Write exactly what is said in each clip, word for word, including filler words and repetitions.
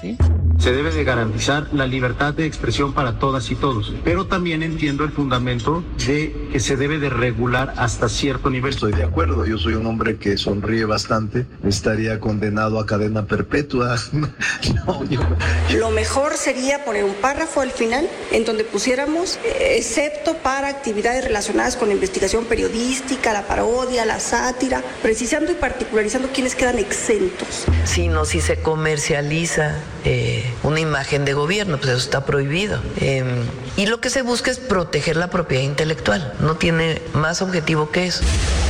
¿sí? Se debe de garantizar la libertad de expresión para todas y todos, pero también entiendo el fundamento de que se debe de regular hasta cierto nivel. Estoy de acuerdo, yo soy un hombre que sonríe bastante, estaría condenado a cadena perpetua. No, yo... Lo mejor sería poner un párrafo al final en donde pusiéramos, eh, excepto para actividades relacionadas con la investigación periodística, la parodia, la sátira, precisando y particularizando quiénes quedan exentos. Sino si se comercializa eh, una imagen de gobierno, pues eso está prohibido. Eh, y lo que se busca es proteger la propiedad intelectual, no tiene más objetivo que eso.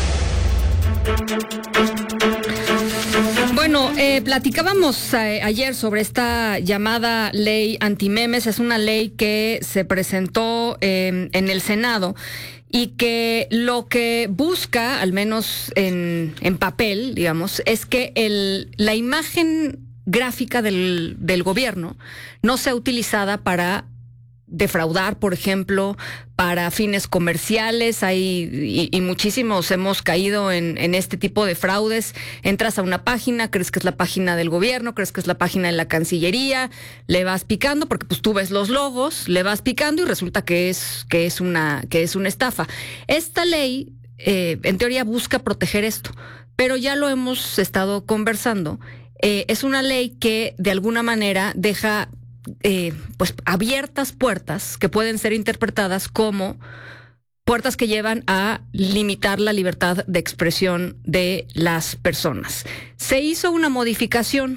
Bueno, eh, platicábamos eh, ayer sobre esta llamada ley antimemes. Es una ley que se presentó eh, en el Senado y que lo que busca, al menos en, en papel, digamos, es que el, la imagen gráfica del, del gobierno no sea utilizada para defraudar, por ejemplo, para fines comerciales. Hay y, y muchísimos hemos caído en, en este tipo de fraudes. Entras a una página, crees que es la página del gobierno, crees que es la página de la Cancillería, le vas picando porque pues tú ves los logos, le vas picando y resulta que es que es una que es una estafa. Esta ley, eh, en teoría, busca proteger esto, pero ya lo hemos estado conversando. Eh, es una ley que de alguna manera deja Eh, pues abiertas puertas que pueden ser interpretadas como puertas que llevan a limitar la libertad de expresión de las personas. Se hizo una modificación,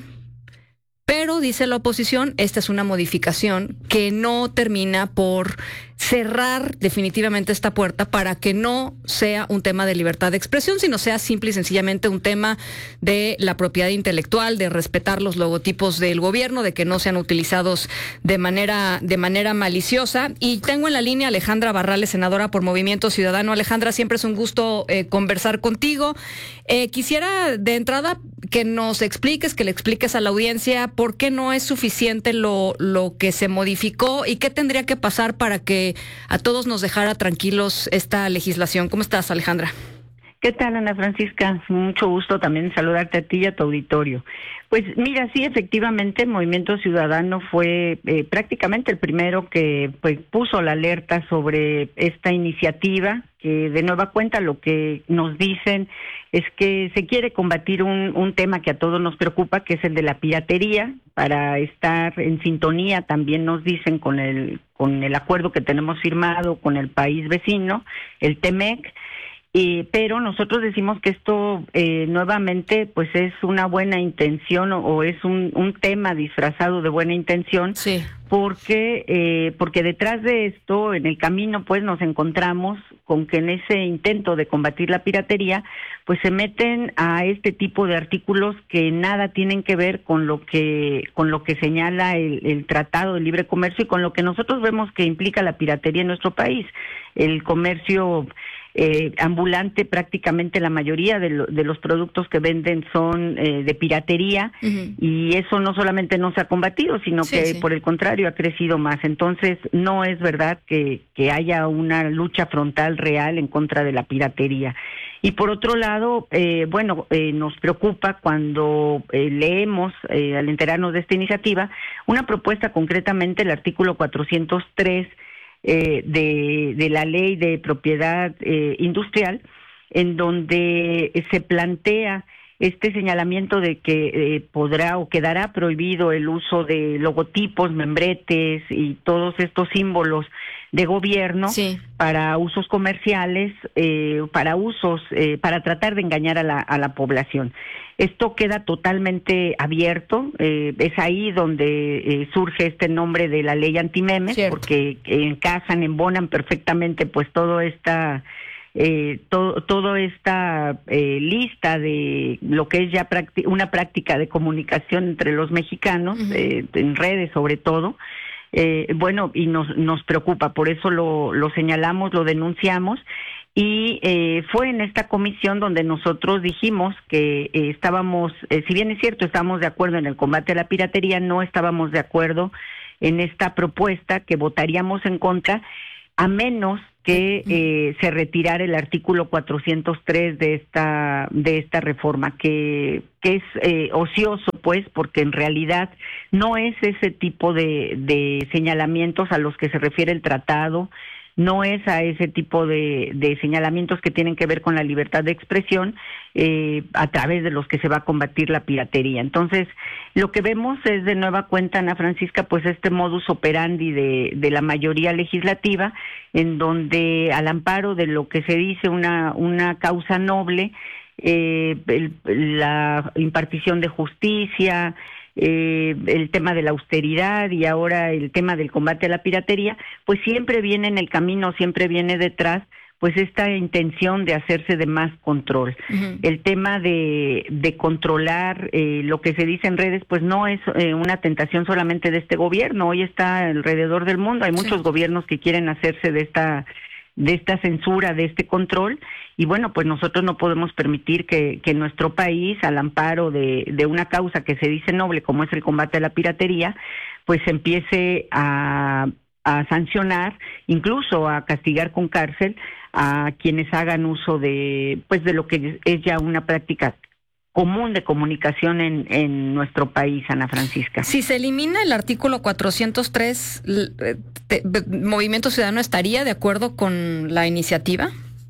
pero dice la oposición, esta es una modificación que no termina por cerrar definitivamente esta puerta para que no sea un tema de libertad de expresión, sino sea simple y sencillamente un tema de la propiedad intelectual, de respetar los logotipos del gobierno, de que no sean utilizados de manera, de manera maliciosa. Y tengo en la línea a Alejandra Barrales, senadora por Movimiento Ciudadano. Alejandra, siempre es un gusto eh, conversar contigo. Eh, quisiera de entrada que nos expliques, que le expliques a la audiencia por qué no es suficiente lo, lo que se modificó y qué tendría que pasar para que a todos nos dejara tranquilos esta legislación. ¿Cómo estás, Alejandra? ¿Qué tal, Ana Francisca? Mucho gusto también saludarte a ti y a tu auditorio. Pues mira, sí, efectivamente, Movimiento Ciudadano fue eh, prácticamente el primero que pues puso la alerta sobre esta iniciativa, que de nueva cuenta lo que nos dicen es que se quiere combatir un, un tema que a todos nos preocupa, que es el de la piratería, para estar en sintonía, también nos dicen, con el, con el acuerdo que tenemos firmado con el país vecino, el T M E C. Eh, pero nosotros decimos que esto eh, nuevamente pues es una buena intención o, o es un, un tema disfrazado de buena intención, sí. porque eh, porque detrás de esto, en el camino, pues nos encontramos con que en ese intento de combatir la piratería, pues se meten a este tipo de artículos que nada tienen que ver con lo que con lo que señala el, el Tratado de Libre Comercio y con lo que nosotros vemos que implica la piratería en nuestro país. El comercio Eh, ambulante, prácticamente la mayoría de, lo, de los productos que venden son eh, de piratería, uh-huh. Y eso no solamente no se ha combatido, sino sí, que sí. por el contrario ha crecido más. Entonces no es verdad que, que haya una lucha frontal real en contra de la piratería. Y por otro lado, eh, bueno, eh, nos preocupa cuando eh, leemos, eh, al enterarnos de esta iniciativa, una propuesta, concretamente el artículo cuatrocientos tres, Eh, de, de la ley de propiedad eh, industrial, en donde se plantea este señalamiento de que eh, podrá o quedará prohibido el uso de logotipos, membretes y todos estos símbolos de gobierno, sí. para usos comerciales, eh, para usos, eh, para tratar de engañar a la, a la población. Esto queda totalmente abierto, eh, es ahí donde eh, surge este nombre de la ley antimemes, Cierto. porque encajan, embonan perfectamente pues todo esta eh, todo, todo esta eh, lista de lo que es ya prácti- una práctica de comunicación entre los mexicanos, uh-huh. eh, en redes sobre todo. Eh, bueno, y nos nos preocupa, por eso lo, lo señalamos, lo denunciamos. Y eh, fue en esta comisión donde nosotros dijimos que eh, estábamos, eh, si bien es cierto, estábamos de acuerdo en el combate a la piratería, no estábamos de acuerdo en esta propuesta, que votaríamos en contra, a menos que eh, se retirara el artículo cuatrocientos tres de esta de esta reforma, que, que es eh, ocioso, pues, porque en realidad no es ese tipo de, de señalamientos a los que se refiere el tratado, no es a ese tipo de, de señalamientos que tienen que ver con la libertad de expresión, eh, a través de los que se va a combatir la piratería. Entonces, lo que vemos es de nueva cuenta, Ana Francisca, pues este modus operandi de, de la mayoría legislativa, en donde al amparo de lo que se dice una, una causa noble, eh, el, la impartición de justicia, Eh, el tema de la austeridad y ahora el tema del combate a la piratería, pues siempre viene en el camino, siempre viene detrás, pues esta intención de hacerse de más control. Uh-huh. El tema de, de controlar eh, lo que se dice en redes, pues no es eh, una tentación solamente de este gobierno, hoy está alrededor del mundo, hay muchos sí. gobiernos que quieren hacerse de esta de esta censura, de este control, y bueno, pues nosotros no podemos permitir que, que nuestro país, al amparo de, de una causa que se dice noble, como es el combate a la piratería, pues empiece a, a sancionar, incluso a castigar con cárcel a quienes hagan uso de, pues de lo que es ya una práctica común de comunicación en, en nuestro país, Ana Francisca. Si se elimina el artículo cuatrocientos tres, te, ¿Movimiento Ciudadano estaría de acuerdo con la iniciativa?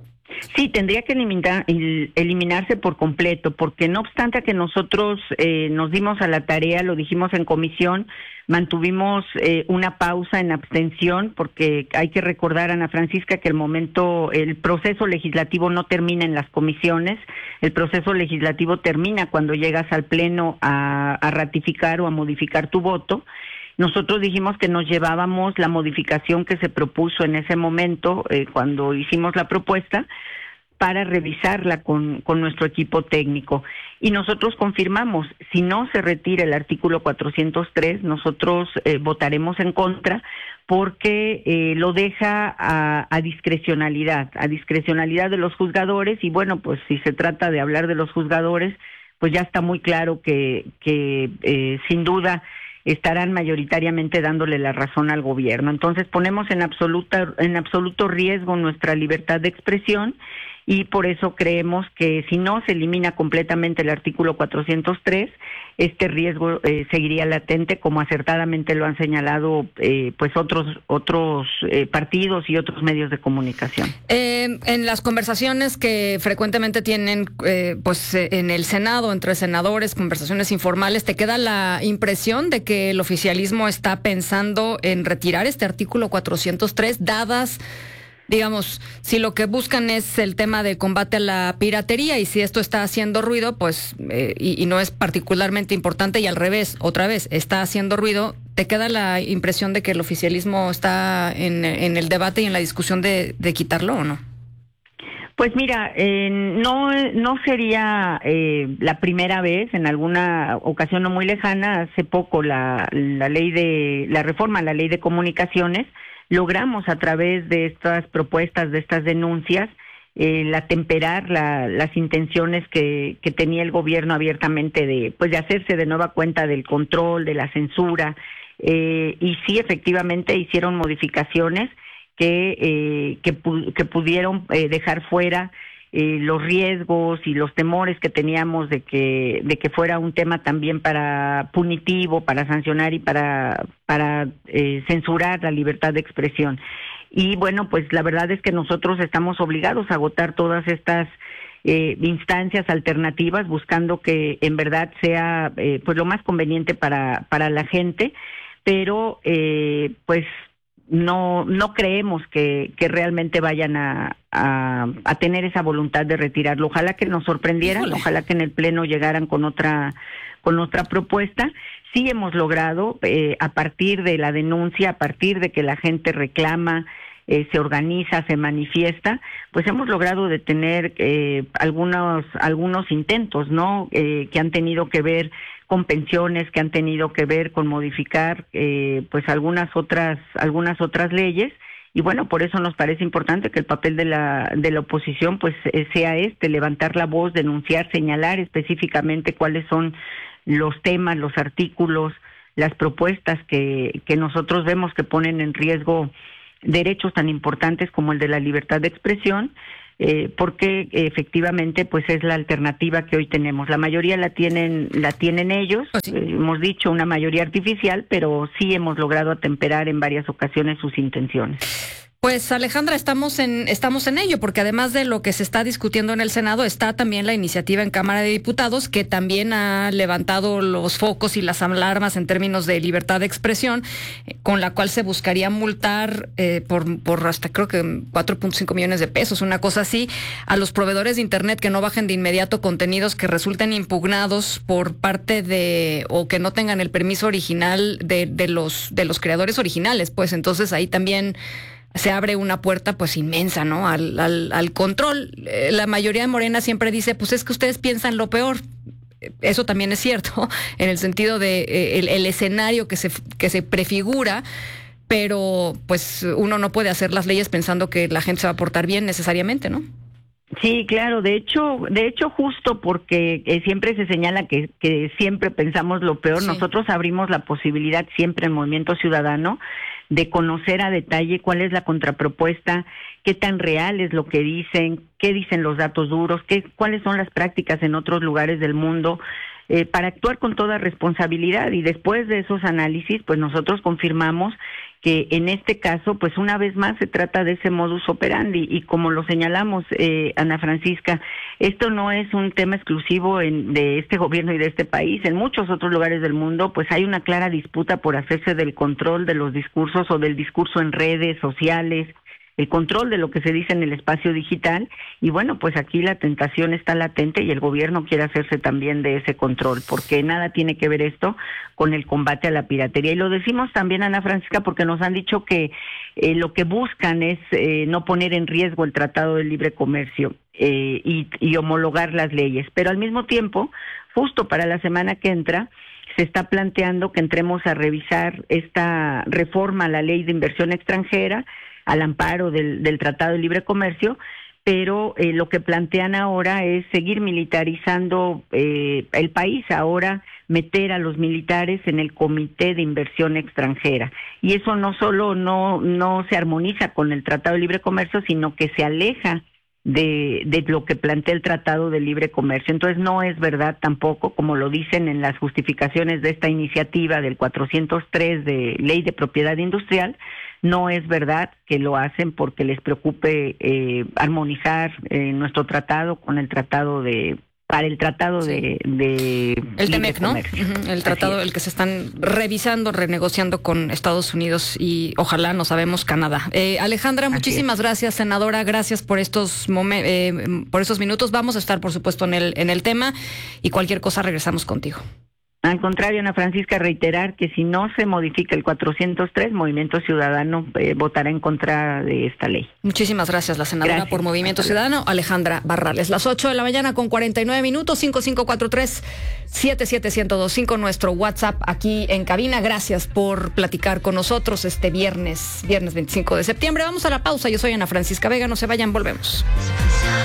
Sí, tendría que eliminar, eliminarse por completo, porque no obstante a que nosotros eh, nos dimos a la tarea, lo dijimos en comisión, mantuvimos eh, una pausa en abstención, porque hay que recordar, Ana Francisca, que el momento, el proceso legislativo no termina en las comisiones, el proceso legislativo termina cuando llegas al Pleno a, a ratificar o a modificar tu voto. Nosotros dijimos que nos llevábamos la modificación que se propuso en ese momento, eh, cuando hicimos la propuesta, para revisarla con, con nuestro equipo técnico. Y nosotros confirmamos, si no se retira el artículo cuatrocientos tres, nosotros eh, votaremos en contra, porque eh, lo deja a, a discrecionalidad, a discrecionalidad de los juzgadores, y bueno, pues si se trata de hablar de los juzgadores, pues ya está muy claro que, que eh, sin duda estarán mayoritariamente dándole la razón al gobierno. Entonces ponemos en absoluta, en absoluto riesgo nuestra libertad de expresión, y por eso creemos que si no se elimina completamente el artículo cuatrocientos tres, este riesgo eh, seguiría latente, como acertadamente lo han señalado eh, pues otros otros eh, partidos y otros medios de comunicación. Eh, en las conversaciones que frecuentemente tienen eh, pues en el Senado, entre senadores, conversaciones informales, ¿te queda la impresión de que el oficialismo está pensando en retirar este artículo cuatrocientos tres, dadas, digamos, si lo que buscan es el tema de combate a la piratería, y si esto está haciendo ruido, pues, eh, y, y no es particularmente importante, y al revés, otra vez, está haciendo ruido, ¿te queda la impresión de que el oficialismo está en, en el debate y en la discusión de, de quitarlo o no? Pues mira, eh, no no sería eh, la primera vez, en alguna ocasión no muy lejana, hace poco la, la ley de, la reforma a la ley de comunicaciones, logramos a través de estas propuestas, de estas denuncias, eh, la temperar la, las intenciones que, que tenía el gobierno abiertamente de, pues de hacerse de nueva cuenta del control, de la censura, eh, y sí, efectivamente hicieron modificaciones que eh, que, pu- que pudieron eh, dejar fuera eh, los riesgos y los temores que teníamos de que de que fuera un tema también para punitivo, para sancionar y para para eh, censurar la libertad de expresión. Y bueno, pues la verdad es que nosotros estamos obligados a agotar todas estas eh, instancias alternativas, buscando que en verdad sea eh, pues lo más conveniente para para la gente, pero eh, pues no no creemos que, que realmente vayan a, a, a tener esa voluntad de retirarlo. Ojalá que nos sorprendieran, Híjole. ojalá que en el Pleno llegaran con otra con otra propuesta. Sí hemos logrado, eh, a partir de la denuncia, a partir de que la gente reclama, eh, se organiza, se manifiesta, pues hemos logrado detener eh, algunos algunos intentos, ¿no? Eh, que han tenido que ver con pensiones, que han tenido que ver con modificar eh, pues algunas otras algunas otras leyes, y bueno, por eso nos parece importante que el papel de la de la oposición pues sea este, levantar la voz, denunciar, señalar específicamente cuáles son los temas, los artículos, las propuestas que que nosotros vemos que ponen en riesgo derechos tan importantes como el de la libertad de expresión, eh, porque efectivamente pues es la alternativa que hoy tenemos. La mayoría la tienen la tienen ellos, pues sí. eh, hemos dicho una mayoría artificial, pero sí hemos logrado atemperar en varias ocasiones sus intenciones. Pues Alejandra, estamos en estamos en ello, porque además de lo que se está discutiendo en el Senado, está también la iniciativa en Cámara de Diputados, que también ha levantado los focos y las alarmas en términos de libertad de expresión, con la cual se buscaría multar eh, por, por hasta creo que cuatro punto cinco millones de pesos, una cosa así, a los proveedores de Internet que no bajen de inmediato contenidos que resulten impugnados por parte de, o que no tengan el permiso original de, de los de los creadores originales. Pues entonces ahí también se abre una puerta pues inmensa, ¿no? Al, al, al control. Eh, la mayoría de Morena siempre dice, pues es que ustedes piensan lo peor. Eso también es cierto, en el sentido de eh, el, el escenario que se que se prefigura, pero pues uno no puede hacer las leyes pensando que la gente se va a portar bien necesariamente, ¿no? Sí, claro, de hecho, de hecho justo porque eh, siempre se señala que, que siempre pensamos lo peor, sí. Nosotros abrimos la posibilidad siempre en Movimiento Ciudadano de conocer a detalle cuál es la contrapropuesta, qué tan real es lo que dicen, qué dicen los datos duros, qué, cuáles son las prácticas en otros lugares del mundo, eh, para actuar con toda responsabilidad. Y después de esos análisis, pues nosotros confirmamos que en este caso, pues una vez más se trata de ese modus operandi, y como lo señalamos, eh, Ana Francisca, esto no es un tema exclusivo en, de este gobierno y de este país. En muchos otros lugares del mundo, pues hay una clara disputa por hacerse del control de los discursos o del discurso en redes sociales, el control de lo que se dice en el espacio digital, y bueno, pues aquí la tentación está latente y el gobierno quiere hacerse también de ese control, porque nada tiene que ver esto con el combate a la piratería. Y lo decimos también, Ana Francisca, porque nos han dicho que eh, lo que buscan es eh, no poner en riesgo el Tratado de Libre Comercio eh, y, y homologar las leyes, pero al mismo tiempo, justo para la semana que entra, se está planteando que entremos a revisar esta reforma a la Ley de Inversión Extranjera, al amparo del, del Tratado de Libre Comercio, pero eh, lo que plantean ahora es seguir militarizando eh, el país, ahora meter a los militares en el Comité de Inversión Extranjera. Y eso no solo no, no se armoniza con el Tratado de Libre Comercio, sino que se aleja de, de lo que plantea el Tratado de Libre Comercio. Entonces no es verdad tampoco, como lo dicen en las justificaciones de esta iniciativa del cuatrocientos tres de Ley de Propiedad Industrial, no es verdad que lo hacen porque les preocupe eh, armonizar eh, nuestro tratado con el tratado de para el tratado sí. de, de el T M E C, ¿no? Uh-huh. El tratado, el que se están revisando, renegociando con Estados Unidos y ojalá, no sabemos, Canadá. Eh, Alejandra, muchísimas gracias, senadora, gracias por estos momen- eh, por estos minutos. Vamos a estar, por supuesto, en el en el tema y cualquier cosa regresamos contigo. Al contrario, Ana Francisca, reiterar que si no se modifica el cuatrocientos tres, Movimiento Ciudadano eh, votará en contra de esta ley. Muchísimas gracias, la senadora gracias. por Movimiento Ciudadano, Alejandra Barrales. Las ocho de la mañana con cuarenta y nueve minutos, cinco cinco cuatro tres, siete siete uno cero dos cinco, nuestro WhatsApp aquí en cabina. Gracias por platicar con nosotros este viernes, viernes veinticinco de septiembre. Vamos a la pausa, yo soy Ana Francisca Vega, no se vayan, volvemos.